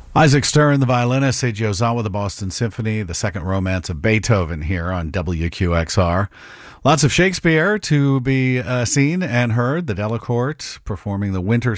Isaac Stern, the violinist, Seiji Ozawa, the Boston Symphony, the Second Romance of Beethoven here on WQXR. Lots of Shakespeare to be seen and heard. The Delacorte performing the Winter